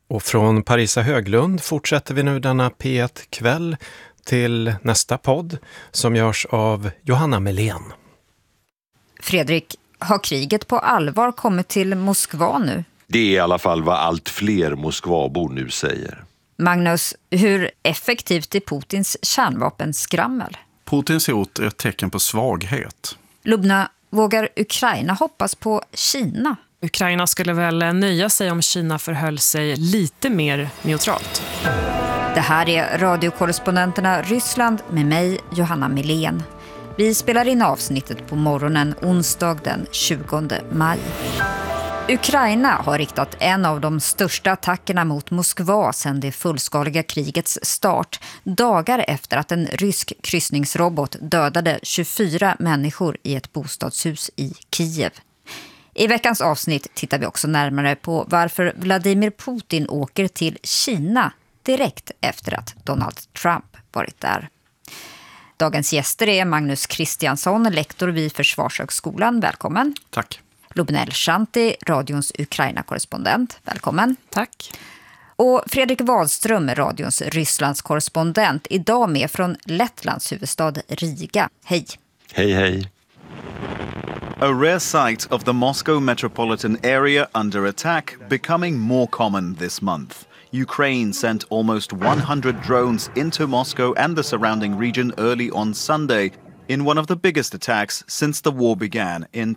Och från Parisa Höglund fortsätter vi nu denna P1-kväll till nästa podd som görs av Johanna Melén. Fredrik, har kriget på allvar kommit till Moskva nu? Det är i alla fall vad allt fler Moskvabor nu säger. Magnus, hur effektivt är Putins kärnvapenskrammel? Putins hot är ett tecken på svaghet. Lubna, vågar Ukraina hoppas på Kina? Ukraina skulle väl nöja sig om Kina förhöll sig lite mer neutralt. Det här är radiokorrespondenterna Ryssland med mig, Johanna Melén. Vi spelar in avsnittet på morgonen onsdag den 20 maj. Ukraina har riktat en av de största attackerna mot Moskva sedan det fullskaliga krigets start, dagar efter att en rysk kryssningsrobot dödade 24 människor i ett bostadshus i Kiev. I veckans avsnitt tittar vi också närmare på varför Vladimir Putin åker till Kina direkt efter att Donald Trump varit där. Dagens gäster är Magnus Kristiansson, lektor vid Försvarshögskolan. Välkommen. Tack. Lubna Shanti, radions Ukraina-korrespondent. Välkommen. Tack. Och Fredrik Wahlström, radions Rysslands-korrespondent. Idag med från Lettlands huvudstad Riga. Hej. Hej, hej. A rare sight of the Moscow metropolitan area under attack becoming more common this month. Ukraine sent almost 100 drones into Moscow and the surrounding region early on Sunday in one of the biggest attacks since the war began in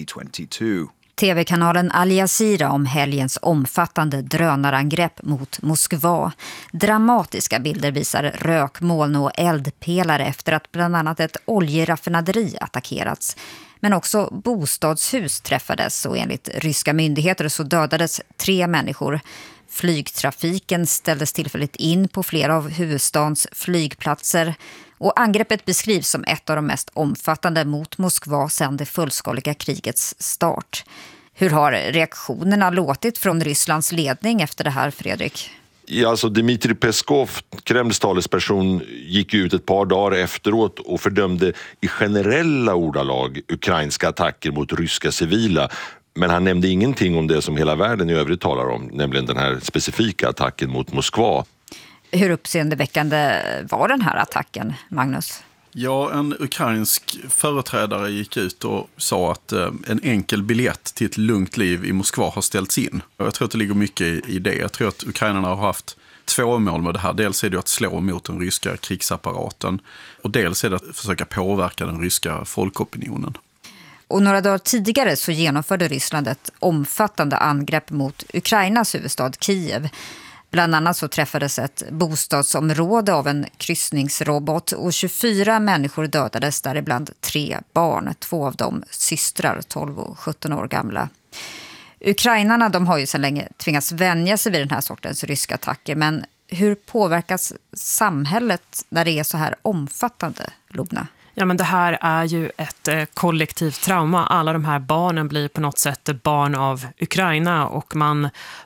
2022. TV-kanalen Al Jazeera om helgens omfattande drönarangrepp mot Moskva. Dramatiska bilder visar rökmoln och eldpelare efter att bland annat ett oljeraffinaderi attackerats. Men också bostadshus träffades och enligt ryska myndigheter så dödades 3 människor. Flygtrafiken ställdes tillfälligt in på flera av huvudstans flygplatser och angreppet beskrivs som ett av de mest omfattande mot Moskva sedan det fullskaliga krigets start. Hur har reaktionerna låtit från Rysslands ledning efter det här, Fredrik? Ja, alltså Dmitrij Peskov, Kremls talesperson, gick ut ett par dagar efteråt och fördömde i generella ordalag ukrainska attacker mot ryska civila. Men han nämnde ingenting om det som hela världen i övrigt talar om, nämligen den här specifika attacken mot Moskva. Hur uppseendeväckande var den här attacken, Magnus? Ja, en ukrainsk företrädare gick ut och sa att en enkel biljett till ett lugnt liv i Moskva har ställts in. Jag tror att det ligger mycket i det. Jag tror att ukrainarna har haft 2 mål med det här. Dels är det att slå mot den ryska krigsapparaten och dels är det att försöka påverka den ryska folkopinionen. Och några dagar tidigare så genomförde Ryssland ett omfattande angrepp mot Ukrainas huvudstad Kiev. Bland annat så träffades ett bostadsområde av en kryssningsrobot och 24 människor dödades, däribland 3 barn, 2 av dem systrar, 12 och 17 år gamla. Ukrainarna, de har ju sedan länge tvingats vänja sig vid den här sortens ryska attacker, men hur påverkas samhället när det är så här omfattande, Lubna? Ja, men det här är ju ett kollektivt trauma. Alla de här barnen blir på något sätt barn av Ukraina och man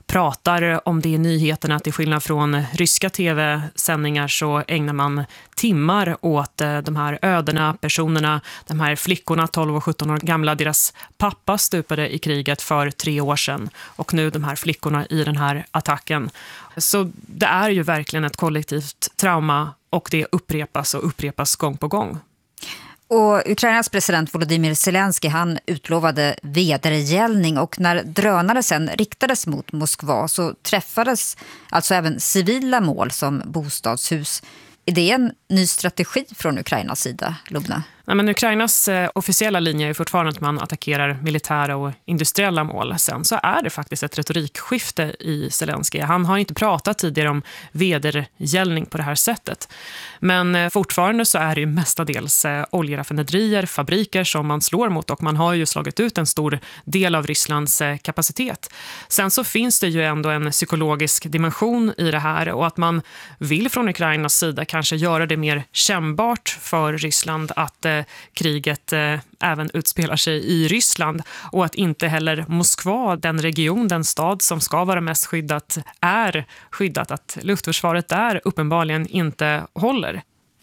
pratar om det i nyheterna att till skillnad från ryska tv-sändningar så ägnar man timmar åt de här ödena, personerna, de här flickorna 12 och 17 år gamla. Deras pappa stupade i kriget för 3 år sedan och nu de här flickorna i den här attacken. Så det är ju verkligen ett kollektivt trauma och det upprepas och upprepas gång på gång. Och Ukrainas president Volodymyr Zelensky, han utlovade vedergällning och när drönare sen riktades mot Moskva så träffades alltså även civila mål som bostadshus. Är det en ny strategi från Ukrainas sida, Lubna? Nej, men Ukrainas officiella linje är fortfarande att man attackerar militära och industriella mål. Sen så är det faktiskt ett retorikskifte i Zelensky. Han har inte pratat tidigare om vedergällning på det här sättet. Men fortfarande så är det ju mestadels oljeraffinaderier, fabriker som man slår mot och man har ju slagit ut en stor del av Rysslands kapacitet. Sen så finns det ju ändå en psykologisk dimension i det här och att man vill från Ukrainas sida kanske göra det mer kännbart för Ryssland att kriget även utspelar sig i Ryssland och att inte heller Moskva, den region, den stad som ska vara mest skyddat, är skyddat, att luftförsvaret där uppenbarligen inte håller.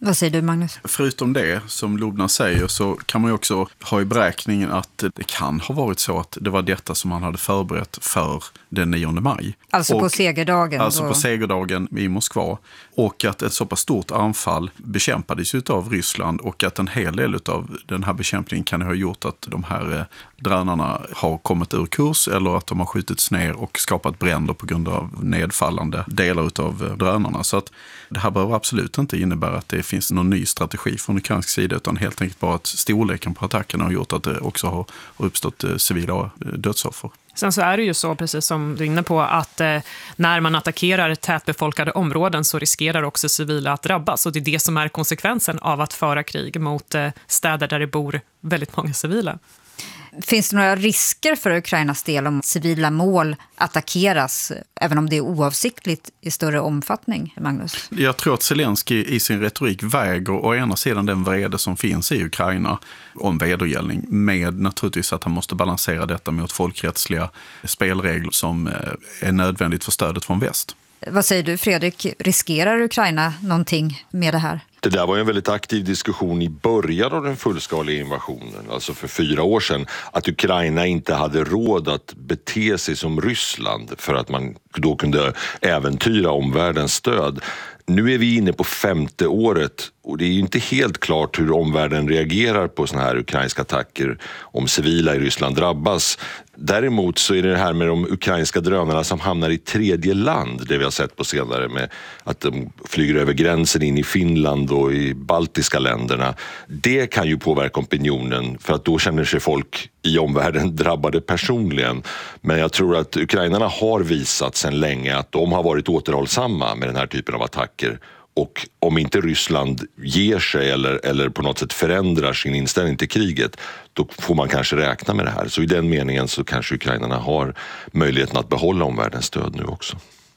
Vad säger du, Magnus? Förutom det som Lubna säger så kan man ju också ha i beräkningen att det kan ha varit så att det var detta som man hade förberett för den 9 maj. Alltså på segerdagen? Alltså på segerdagen i Moskva. Och att ett så pass stort anfall bekämpades av Ryssland och att en hel del av den här bekämpningen kan ha gjort att de här drönarna har kommit ur kurs eller att de har skjutits ner och skapat bränder på grund av nedfallande delar av drönarna. Så att det här behöver absolut inte innebära att det finns någon ny strategi från ukrainsk sida utan helt enkelt bara att storleken på attackerna har gjort att det också har uppstått civila dödsoffer. Sen så är det ju så, precis som du är inne på, att när man attackerar tätbefolkade områden så riskerar också civila att drabbas. Och det är det som är konsekvensen av att föra krig mot städer där det bor väldigt många civila. Finns det några risker för Ukrainas del om civila mål attackeras, även om det är oavsiktligt i större omfattning, Magnus? Jag tror att Zelensky i sin retorik väger å ena sidan den vrede som finns i Ukraina om vedergällning med naturligtvis att han måste balansera detta mot folkrättsliga spelregler som är nödvändigt för stödet från väst. Vad säger du, Fredrik? Riskerar Ukraina någonting med det här? Det där var en väldigt aktiv diskussion i början av den fullskaliga invasionen, alltså för 4 år sedan, att Ukraina inte hade råd att bete sig som Ryssland för att man då kunde äventyra omvärldens stöd. Nu är vi inne på 5:e året och det är inte helt klart hur omvärlden reagerar på såna här ukrainska attacker om civila i Ryssland drabbas. Däremot så är det här med de ukrainska drönarna som hamnar i tredje land, det vi har sett på senare med att de flyger över gränsen in i Finland och i baltiska länderna. Det kan ju påverka opinionen för att då känner sig folk i omvärlden drabbade personligen. Men jag tror att ukrainarna har visat sedan länge att de har varit återhållsamma med den här typen av attacker. Och om inte Ryssland ger sig eller på något sätt förändrar sin inställning till kriget, då får man kanske räkna med det här. Så i den meningen så kanske ukrainarna har möjligheten att behålla omvärldens stöd nu också.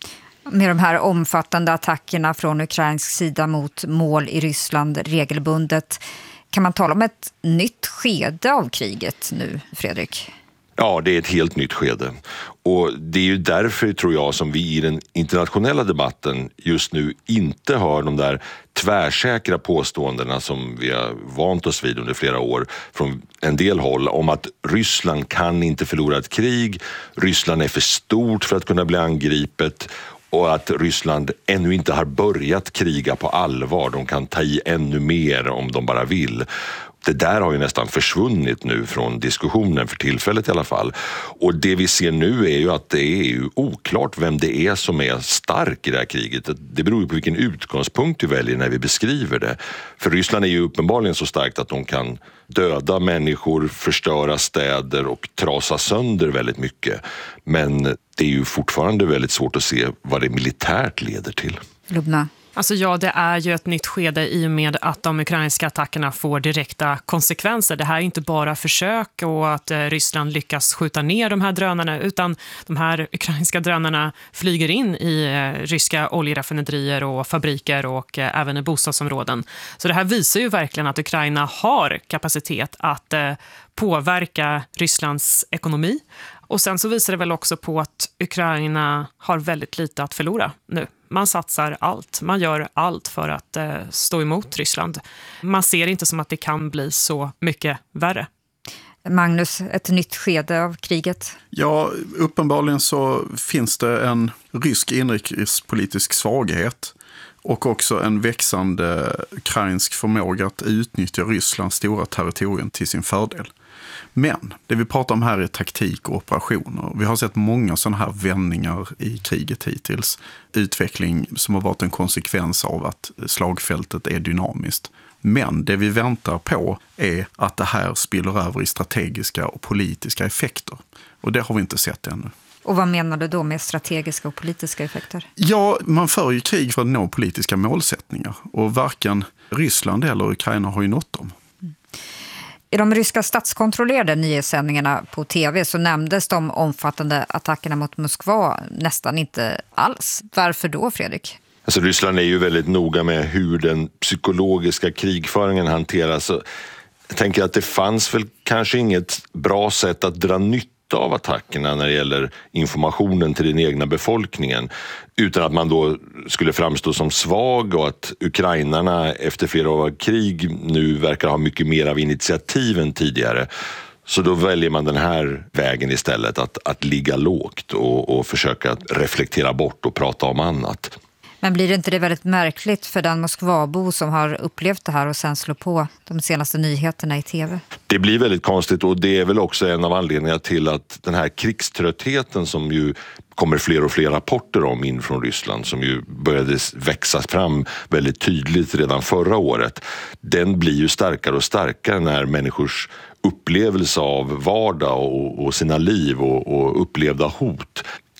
Med de här omfattande attackerna från ukrainsk sida mot mål i Ryssland regelbundet, kan man tala om ett nytt skede av kriget nu, Fredrik? Ja, det är ett helt nytt skede. Och det är ju därför, tror jag, som vi i den internationella debatten just nu inte hör de där tvärsäkra påståendena som vi har vant oss vid under flera år från en del håll om att Ryssland kan inte förlora ett krig, Ryssland är för stort för att kunna bli angripet och att Ryssland ännu inte har börjat kriga på allvar. De kan ta i ännu mer om de bara vill. Det där har ju nästan försvunnit nu från diskussionen för tillfället i alla fall. Och det vi ser nu är ju att det är ju oklart vem det är som är stark i det här kriget. Det beror ju på vilken utgångspunkt vi väljer när vi beskriver det. För Ryssland är ju uppenbarligen så starkt att de kan döda människor, förstöra städer och trasa sönder väldigt mycket. Men det är ju fortfarande väldigt svårt att se vad det militärt leder till. Lubna? Alltså ja, det är ju ett nytt skede i och med att de ukrainska attackerna får direkta konsekvenser. Det här är inte bara försök och att Ryssland lyckas skjuta ner de här drönarna, utan de här ukrainska drönarna flyger in i ryska oljeraffinaderier och fabriker och även i bostadsområden. Så det här visar ju verkligen att Ukraina har kapacitet att påverka Rysslands ekonomi. Och sen så visar det väl också på att Ukraina har väldigt lite att förlora nu. Man satsar allt. Man gör allt för att stå emot Ryssland. Man ser inte som att det kan bli så mycket värre. Magnus, ett nytt skede av kriget? Ja, uppenbarligen så finns det en rysk inrikespolitisk svaghet och också en växande ukrainsk förmåga att utnyttja Rysslands stora territorium till sin fördel. Men det vi pratar om här är taktik och operationer. Vi har sett många sådana här vändningar i kriget hittills. Utveckling som har varit en konsekvens av att slagfältet är dynamiskt. Men det vi väntar på är att det här spiller över i strategiska och politiska effekter. Och det har vi inte sett ännu. Och vad menar du då med strategiska och politiska effekter? Ja, man för ju krig för att nå politiska målsättningar. Och varken Ryssland eller Ukraina har ju nått dem. I de ryska statskontrollerade nyhetssändningarna på tv så nämndes de omfattande attackerna mot Moskva nästan inte alls. Varför då, Fredrik? Alltså Ryssland är ju väldigt noga med hur den psykologiska krigföringen hanteras. Jag tänker att det fanns väl kanske inget bra sätt att dra nytta nytta av attackerna när det gäller informationen till den egna befolkningen, utan att man då skulle framstå som svag, och att ukrainarna efter flera år av krig nu verkar ha mycket mer av initiativ än tidigare. Så då väljer man den här vägen istället, att ligga lågt och försöka reflektera bort och prata om annat. Men blir det inte det väldigt märkligt för den Moskvabo som har upplevt det här och sen slår på de senaste nyheterna i tv? Det blir väldigt konstigt, och det är väl också en av anledningarna till att den här krigströttheten som ju kommer fler och fler rapporter om in från Ryssland, som ju började växa fram väldigt tydligt redan förra året, den blir ju starkare och starkare när människors upplevelse av vardag och sina liv och upplevda hot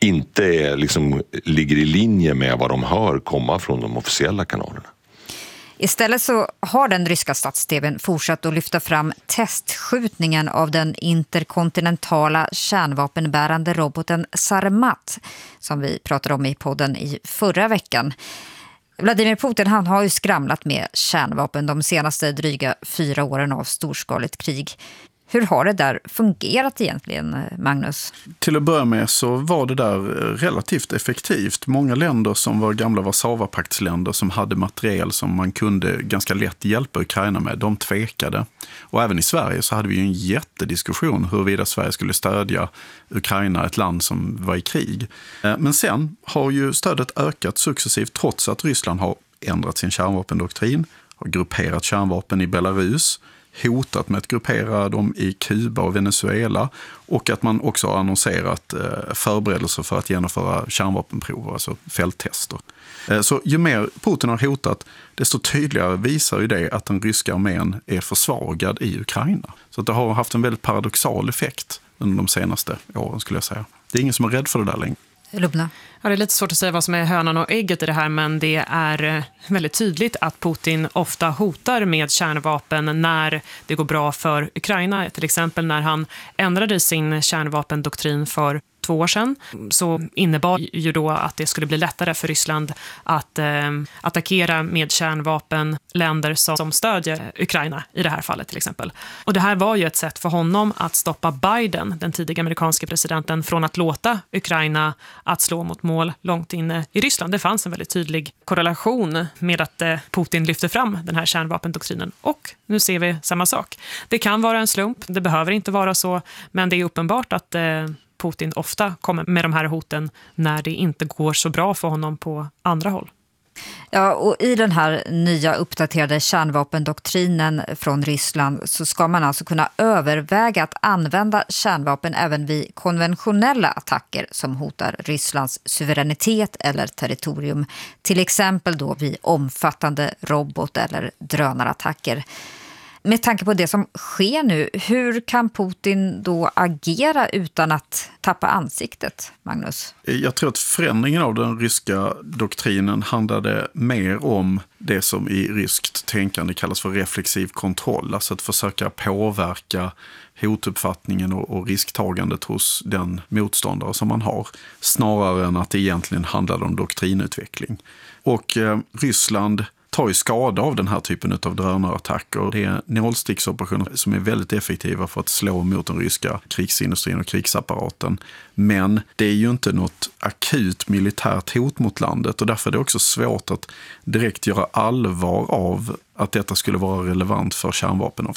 inte ligger i linje med vad de hör komma från de officiella kanalerna. Istället så har den ryska stats-tv:n fortsatt att lyfta fram testskjutningen av den interkontinentala kärnvapenbärande roboten Sarmat, som vi pratade om i podden i förra veckan. Vladimir Putin, han har ju skramlat med kärnvapen de senaste dryga 4 åren av storskaligt krig. Hur har det där fungerat egentligen, Magnus? Till att börja med så var det där relativt effektivt. Många länder som var gamla Warszawapaktsländer som hade materiel som man kunde ganska lätt hjälpa Ukraina med, de tvekade. Och även i Sverige så hade vi ju en jättediskussion huruvida Sverige skulle stödja Ukraina, ett land som var i krig. Men sen har ju stödet ökat successivt trots att Ryssland har ändrat sin kärnvapendoktrin, har grupperat kärnvapen i Belarus, hotat med att gruppera dem i Kuba och Venezuela, och att man också har annonserat förberedelser för att genomföra kärnvapenprover, alltså fälttester. Så ju mer Putin har hotat, desto tydligare visar ju det att den ryska armén är försvagad i Ukraina. Så att det har haft en väldigt paradoxal effekt under de senaste åren, skulle jag säga. Det är ingen som är rädd för det där längre. Lubna. Ja, det är lite svårt att säga vad som är hönan och ägget i det här, men det är väldigt tydligt att Putin ofta hotar med kärnvapen när det går bra för Ukraina. Till exempel när han ändrade sin kärnvapendoktrin för 2 år sedan, så innebar ju då att det skulle bli lättare för Ryssland att attackera med kärnvapen länder som stödjer Ukraina i det här fallet till exempel. Och det här var ju ett sätt för honom att stoppa Biden, den tidiga amerikanska presidenten, från att låta Ukraina att slå mot mål långt inne i Ryssland. Det fanns en väldigt tydlig korrelation med att Putin lyfte fram den här kärnvapendoktrinen. Och nu ser vi samma sak. Det kan vara en slump, det behöver inte vara så, men det är uppenbart att Putin ofta kommer med de här hoten när det inte går så bra för honom på andra håll. Ja, och i den här nya uppdaterade kärnvapendoktrinen från Ryssland så ska man alltså kunna överväga att använda kärnvapen även vid konventionella attacker som hotar Rysslands suveränitet eller territorium. Till exempel då vid omfattande robot- eller drönarattacker. Med tanke på det som sker nu, hur kan Putin då agera utan att tappa ansiktet, Magnus? Jag tror att förändringen av den ryska doktrinen handlade mer om det som i ryskt tänkande kallas för reflexiv kontroll. Alltså att försöka påverka hotuppfattningen och risktagandet hos den motståndare som man har, snarare än att det egentligen handlade om doktrinutveckling. Och Ryssland tar ju skada av den här typen av drönarattacker. Det är nålsticksoperationer som är väldigt effektiva för att slå mot den ryska krigsindustrin och krigsapparaten. Men det är ju inte något akut militärt hot mot landet, och därför är det också svårt att direkt göra allvar av att detta skulle vara relevant för kärnvapen.